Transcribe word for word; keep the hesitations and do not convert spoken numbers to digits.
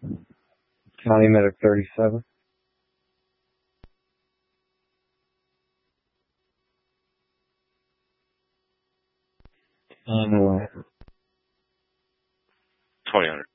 County Medic thirty-seven. On the way. twenty hundred.